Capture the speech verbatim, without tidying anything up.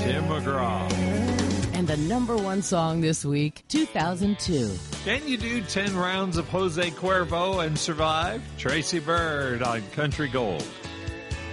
Tim McGraw. And the number one song this week, two thousand two. Can you do ten rounds of Jose Cuervo and survive? Tracy Byrd on Country Gold.